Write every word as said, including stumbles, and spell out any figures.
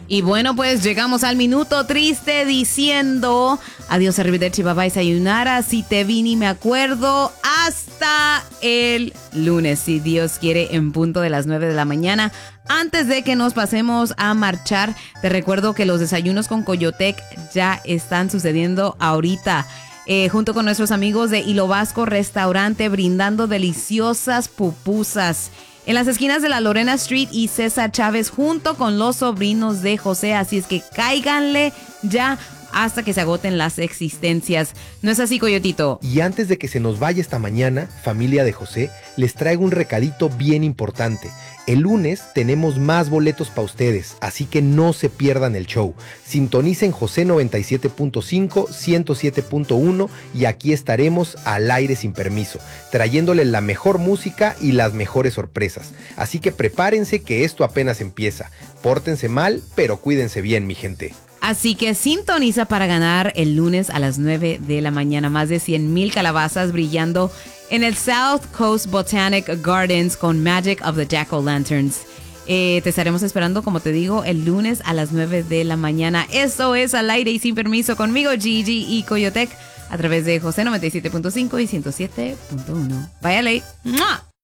Y bueno, pues llegamos al minuto triste diciendo adiós, arrivederci, bye bye, sayonara, si te vi ni me acuerdo, hasta el lunes, si Dios quiere, en punto de las nueve de la mañana. Antes de que nos pasemos a marchar, te recuerdo que los desayunos con Coyotec ya están sucediendo ahorita. Eh, junto con nuestros amigos de Hilo Vasco Restaurante, brindando deliciosas pupusas en las esquinas de la Lorena Street y César Chávez, junto con los sobrinos de José. Así es que cáiganle ya hasta que se agoten las existencias. ¿No es así, Coyotito? Y antes de que se nos vaya esta mañana, familia de José, les traigo un recadito bien importante. El lunes tenemos más boletos para ustedes, así que no se pierdan el show. Sintonicen José noventa y siete punto cinco, ciento siete punto uno y aquí estaremos al aire sin permiso, trayéndoles la mejor música y las mejores sorpresas. Así que prepárense que esto apenas empieza. Pórtense mal, pero cuídense bien, mi gente. Así que sintoniza para ganar el lunes a las nueve de la mañana. Más de cien mil calabazas brillando en el South Coast Botanic Gardens con Magic of the Jack-O-Lanterns. Eh, te estaremos esperando, como te digo, el lunes a las nueve de la mañana. Esto es Al Aire y Sin Permiso conmigo, Gigi y Coyotec, a través de José noventa y siete punto cinco y ciento siete punto uno. Bye, L A. ¡Mua!